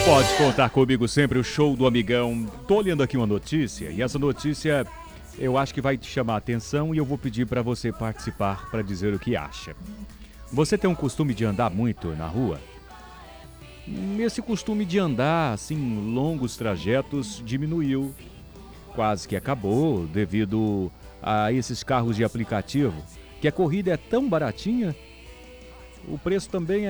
Pode contar comigo sempre, o show do amigão. Tô olhando aqui uma notícia e essa notícia eu acho que vai te chamar a atenção e eu vou pedir para você participar para dizer o que acha. Você tem um costume de andar muito na rua? Esse costume de andar, assim, longos trajetos diminuiu. Quase que acabou devido a esses carros de aplicativo, que a corrida é tão baratinha, o preço também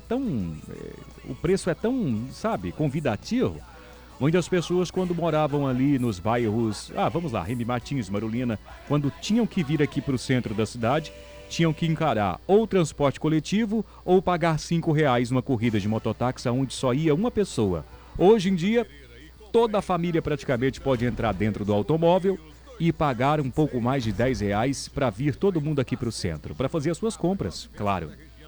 o preço é tão, sabe, convidativo. Muitas pessoas, quando moravam ali nos bairros, vamos lá, Remy Martins, Marolina, quando tinham que vir aqui para o centro da cidade, tinham que encarar ou transporte coletivo ou pagar R$ 5 numa corrida de mototáxi onde só ia uma pessoa. Hoje em dia, toda a família praticamente pode entrar dentro do automóvel e pagar um pouco mais de R$ 10 para vir todo mundo aqui para o centro, para fazer as suas compras, claro.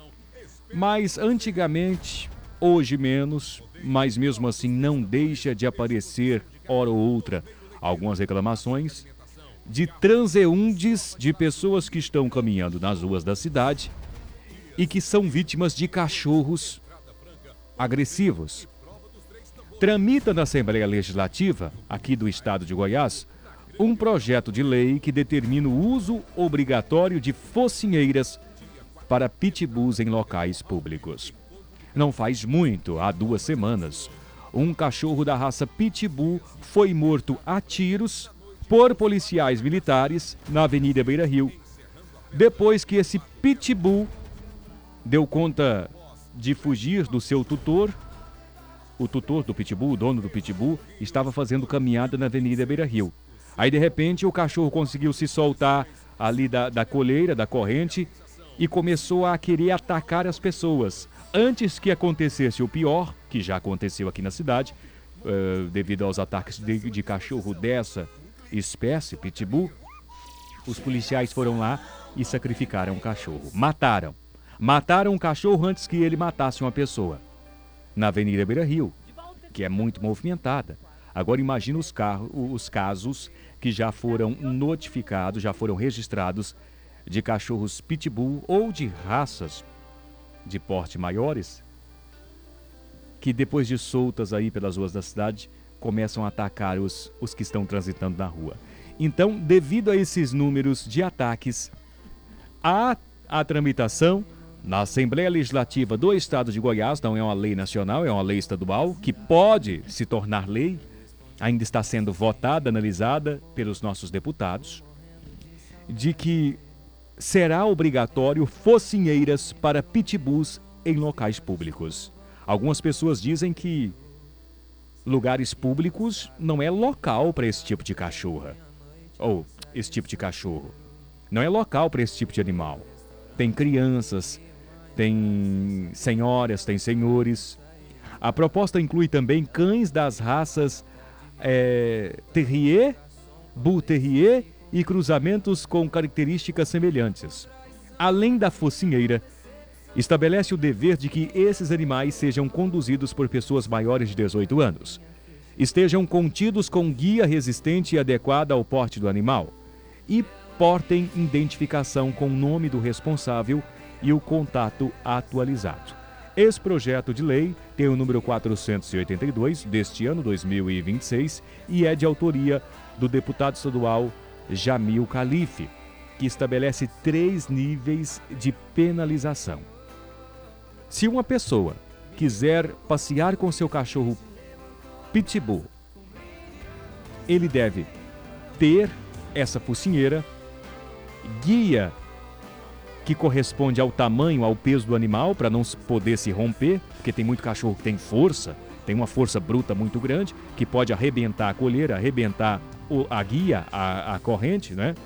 Mas antigamente, hoje menos, mas mesmo assim não deixa de aparecer, hora ou outra, algumas reclamações de transeuntes, de pessoas que estão caminhando nas ruas da cidade e que são vítimas de cachorros agressivos. Tramita na Assembleia Legislativa, aqui do estado de Goiás, um projeto de lei que determina o uso obrigatório de focinheiras para pitbulls em locais públicos. Não faz muito, há 2 semanas, um cachorro da raça pitbull foi morto a tiros por policiais militares na Avenida Beira-Rio, depois que esse pitbull deu conta de fugir do seu tutor. O tutor do pitbull, o dono do pitbull, estava fazendo caminhada na Avenida Beira-Rio. Aí, de repente, o cachorro conseguiu se soltar ali da coleira, da corrente, e começou a querer atacar as pessoas. Antes que acontecesse o pior, que já aconteceu aqui na cidade, devido aos ataques de cachorro dessa espécie, pitbull, os policiais foram lá e sacrificaram o cachorro. Mataram o cachorro antes que ele matasse uma pessoa. Na Avenida Beira-Rio, que é muito movimentada. Agora imagina os casos que já foram notificados, já foram registrados de cachorros pitbull ou de raças de porte maiores, que depois de soltas aí pelas ruas da cidade, começam a atacar os que estão transitando na rua. Então, devido a esses números de ataques, há a tramitação na Assembleia Legislativa do Estado de Goiás, não é uma lei nacional, é uma lei estadual, que pode se tornar lei, ainda está sendo votada, analisada pelos nossos deputados, de que será obrigatório focinheiras para pitbulls em locais públicos. Algumas pessoas dizem que lugares públicos não é local para esse tipo de cachorra, ou esse tipo de cachorro. Não é local para esse tipo de animal. Tem crianças, tem senhoras, tem senhores. A proposta inclui também cães das raças Terrier, Bull Terrier e cruzamentos com características semelhantes. Além da focinheira, estabelece o dever de que esses animais sejam conduzidos por pessoas maiores de 18 anos, estejam contidos com guia resistente e adequada ao porte do animal e portem identificação com o nome do responsável e o contato atualizado. Esse projeto de lei tem o número 482 deste ano, 2026, e é de autoria do deputado estadual Jamil Calife, que estabelece 3 níveis de penalização. Se uma pessoa quiser passear com seu cachorro pitbull, ele deve ter essa focinheira, guia que corresponde ao tamanho, ao peso do animal, para não poder se romper, porque tem muito cachorro que tem força, tem uma força bruta muito grande, que pode arrebentar a coleira, arrebentar a guia, a corrente, né?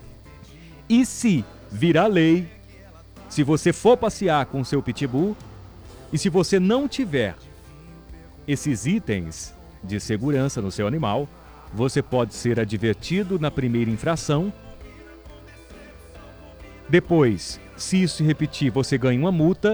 E se virar lei, se você for passear com o seu pitbull, e se você não tiver esses itens de segurança no seu animal, você pode ser advertido na primeira infração. Depois, se isso se repetir, você ganha uma multa